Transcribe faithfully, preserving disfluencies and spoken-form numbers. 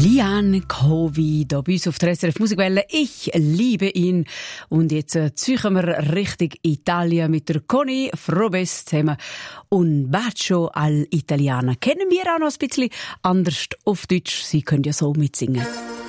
Lian Covi, hier bei uns auf der S R F Musikwelle. Ich liebe ihn. Und jetzt äh, ziehen wir Richtung Italien mit der Conny Frobes zusammen. Un bacio all'italiana. Kennen wir auch noch ein bisschen anders auf Deutsch. Sie können ja so mitsingen.